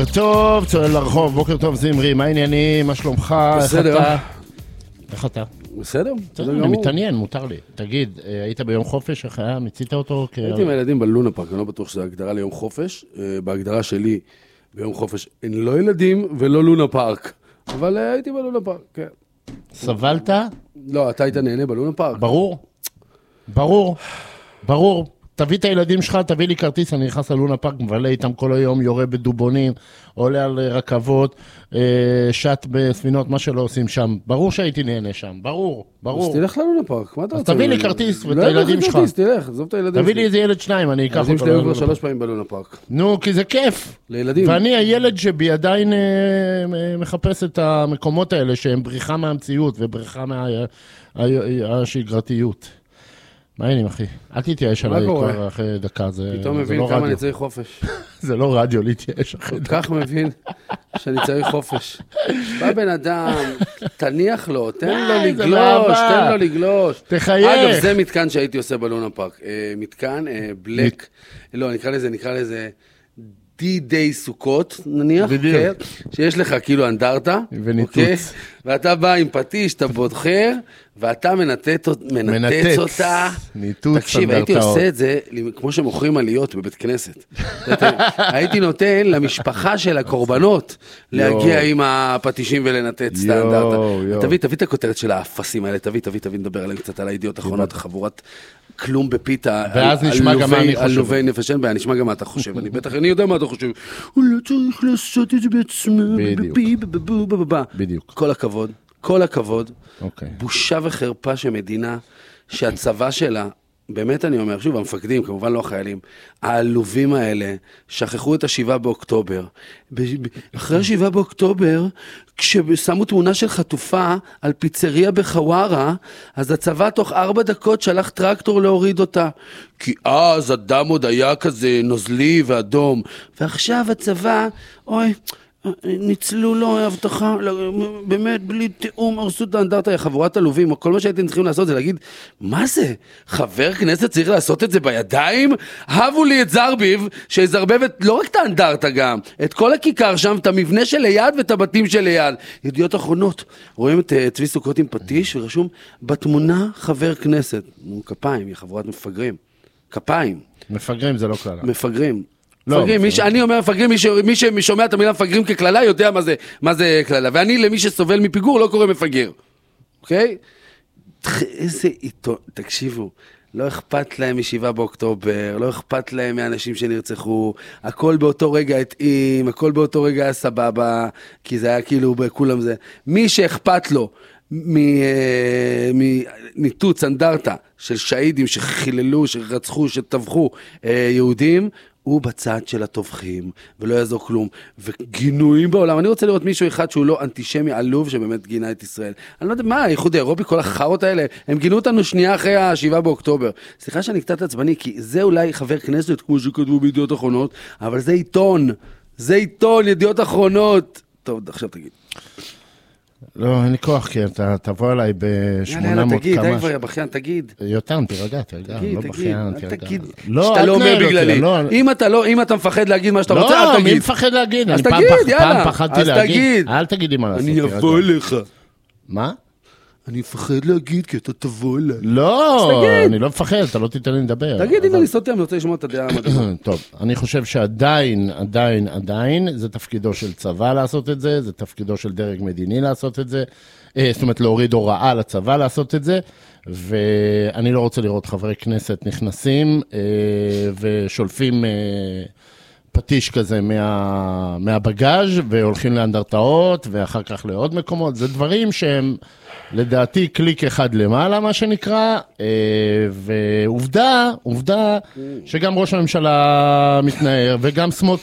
טוב, צועל לרחוב, בוקר טוב זמרי, מה העניינים, מה שלומך, בסדר. איך אתה? בסדר, אני מתעניין, מותר לי. תגיד, היית ביום חופש, איך היה? מיצית אותו? הייתי עם הילדים בלונה פארק, אני לא בטוח שזה הגדרה ליום חופש. בהגדרה שלי, ביום חופש אין לא ילדים ולא לונה פארק. אבל הייתי בלונה פארק, כן. סבלת? לא, אתה היית נהנה בלונה פארק. ברור. תביא את הילדים שלך, תביא לי כרטיס, אני נכנס ללונה פארק, מבלה איתם כל היום, יורה בדובונים, עולה על רכבות, שט בספינות, מה שלא עושים שם. ברור שהייתי נהנה שם, ברור. אז תלך ללונה פארק, מה אתה רוצה? אז תביא לי כרטיס ואת הילדים הילדים שלך. תלך, עזוב את הילדים. תביא לי איזה ילד שניים, אני אקח אותו. הילדים שלי היו כבר 3 פעמים בלונה פארק. נו, כי זה כיף. לילדים. ואני הילד שבי עדיין מחפש את המקומות האלה, שהם בריחה מהמציאות ובריחה מהשגרתיות. מה העניינים, אחי? אל תתייאש עליי כבר אחרי דקה, זה לא רדיו. פתאום מבין כמה אני צריך חופש. זה לא רדיו, להתייאש אחרי דקה. כל כך מבין שאני צריך חופש. בא בן אדם, תניח לו, תן לו לגלוש. תחייך. אגב, זה מתקן שהייתי עושה בלונה פארק. מתקן בלק, לא, נקרא לזה די סוכות, נניח, שיש לך כאילו אנדרטה, וניתוץ. ואתה בא עם פטיש, אתה בודחר, ואתה מנתץ אותה. ניתוץ. תקשיב, הייתי עושה את זה, כמו שמוכרים עליות בבית כנסת. הייתי נותן למשפחה של הקורבנות, להגיע עם הפטישים ולנתץ את האנדרטה. תביא את הכותרת של האפסים האלה, תביא, נדבר עליהם קצת על הידיעות האחרונות, חבורת כלום בפיתה, ואז נשמע גם מה אני חושב. על לובי נפש, אין בעיה, נשמע גם מה אתה חושב. אני יודע מה אתה חושב. הוא לא צריך לעשות את זה בעצמה. בדיוק. כל הכבוד. אוקיי. בושה וחרפה שמדינה, שהצבא שלה, באמת אני אומר, שוב, המפקדים, כמובן לא החיילים, העלובים האלה, שכחו את 7 באוקטובר. אחרי 7 באוקטובר, כששמו תמונה של חטופה על פיצריה בחווארה, אז הצבא תוך 4 דקות שלח טרקטור להוריד אותה. כי אז הדם עוד היה כזה נוזלי ואדום. ועכשיו הצבא, אוי, ניצלו לו הבטחה, באמת בלי תיאום, הרסו את האנדרטה, חבורת עלובים, כל מה שהייתם צריכים לעשות זה להגיד, מה זה? חבר כנסת צריך לעשות את זה בידיים? הבו לי את זרביב, שיזרבב לא רק את האנדרטה גם, את כל הכיכר שם, את המבנה של ליד ואת הבתים של ליד. ידיעות אחרונות, רואים את צבי סוכות עם פטיש, ורשום, בתמונה חבר כנסת. נו, כפיים, היא חבורת מפגרים. כפיים. מפגרים זה לא כלל. מפגרים. אני אומר מפגרים, מי ששומע את המילה מפגרים ככללה יודע מה זה כללה, ואני למי שסובל מפיגור לא קורא מפגר, אוקיי? איזה עיתון, תקשיבו, לא אכפת להם מ7 באוקטובר, לא אכפת להם מאנשים שנרצחו, הכל באותו רגע התאים, הכל באותו רגע היה סבבה, כי זה היה כאילו בכולם זה, מי שאכפת לו מניתוץ אנדרטה של שהידים שחיללו, שרצחו, שטבחו יהודים, הוא בצד של הטובחים, ולא יעזור כלום, וגינויים בעולם. אני רוצה לראות מישהו אחד שהוא לא אנטישמי עלוב, שבאמת גינה את ישראל. אני לא יודע, מה, האיחוד האירופי, כל החרות האלה, הם גינו אותנו שנייה אחרי 7 באוקטובר. סליחה שאני קצת עצבני, כי זה אולי חבר כנסת, כמו שכתבו בידיעות אחרונות, אבל זה עיתון, ידיעות אחרונות. טוב, עכשיו תגיד. לא, אין לי כוח, כי אתה תבוא אליי ב-800 כמה... יאללה, תגיד, די כבר, בכיין, תגיד. יותם, תירגע, לא בכיין, תגיד. לא, שאתה לא אומר בגללי. אם אתה מפחד להגיד מה שאתה רוצה, אל תגיד. לא, מי מפחד להגיד? אז תגיד, יאללה. פעם פחדתי להגיד. אל תגיד לי מה לעשות. אני אבוא אליך. מה? אני מפחד להגיד, כי אתה תבוא אליי. לא, אני לא מפחד, אתה לא תיתן לי לדבר. תגיד, אם אני סותם, אני רוצה לשמוע את הדעה. טוב, אני חושב שעדיין, זה תפקידו של צבא לעשות את זה, זה תפקידו של דרג מדיני לעשות את זה, זאת אומרת, להוריד הוראה לצבא לעשות את זה, ואני לא רוצה לראות חברי כנסת נכנסים ושולפים פטיש כזה מהבגאז' והולכים לאנדרטאות ואחר כך לעוד מקומות. זה דברים שהם לדעתי קליק אחד למעלה מה שנקרא, ועובדה שגם ראש הממשלה מתנער וגם